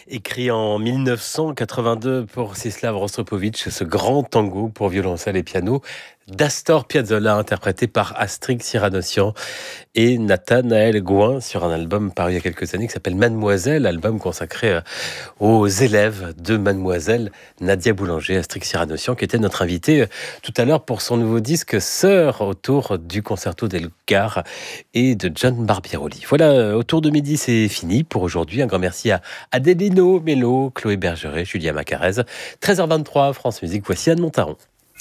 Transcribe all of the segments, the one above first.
Écrit en 1982 pour Czesław Rostropovitch, ce grand tango pour violoncelle et piano d'Astor Piazzolla, interprété par Astrid Cyranossian et Nathanaël Gouin sur un album paru il y a quelques années qui s'appelle Mademoiselle, album consacré aux élèves de Mademoiselle Nadia Boulanger. Astrid Cyranossian qui était notre invitée tout à l'heure pour son nouveau disque Sœur, autour du concerto d'Elgar et de John Barbirolli. Voilà, autour de midi, c'est fini pour aujourd'hui. Un grand merci à Adélino Mello, Chloé Bergeret, Julia Macarez. 13h23, France Musique, voici Anne Montaron.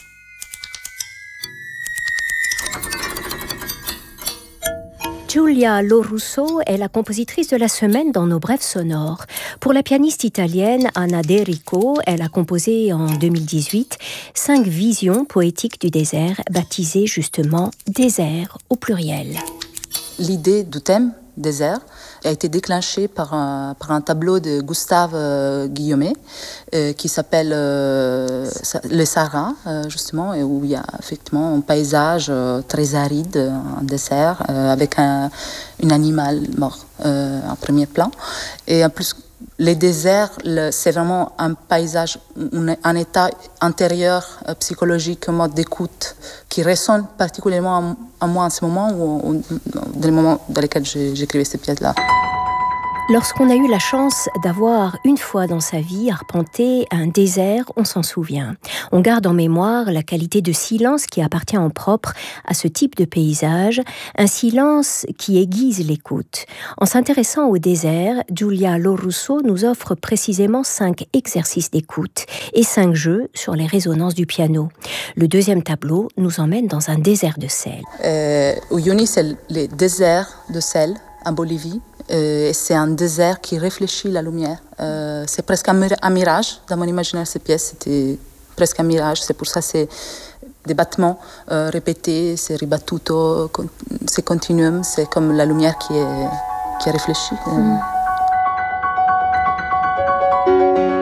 Giulia Lorusso est la compositrice de la semaine dans nos brèves sonores. Pour la pianiste italienne Anna De Rico, elle a composé en 2018 5 visions poétiques du désert, baptisées justement désert au pluriel. L'idée du thème désert a été déclenchée par un tableau de Gustave Guillaumet qui s'appelle Le Sahara, justement, et où il y a effectivement un paysage très aride, un désert, avec un animal mort en premier plan. Et en plus, les déserts, c'est vraiment un paysage, un état intérieur, psychologique, un mode d'écoute qui résonne particulièrement à moi en ce moment, ou dans les moments dans lesquels j'écrivais ces pièces-là. Lorsqu'on a eu la chance d'avoir une fois dans sa vie arpenté un désert, on s'en souvient. On garde en mémoire la qualité de silence qui appartient en propre à ce type de paysage, un silence qui aiguise l'écoute. En s'intéressant au désert, Giulia Lorusso nous offre précisément 5 exercices d'écoute et 5 jeux sur les résonances du piano. Le deuxième tableau nous emmène dans un désert de sel. Uyuni, c'est le désert de sel en Bolivie. C'est un désert qui réfléchit la lumière. C'est presque un mirage. Dans mon imaginaire, ces pièces, c'était presque un mirage. C'est pour ça que c'est des battements répétés, c'est ribattuto, c'est continuum. C'est comme la lumière qui réfléchit.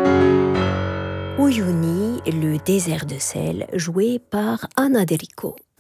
Uyuni, le désert de sel, joué par Anna De Rico.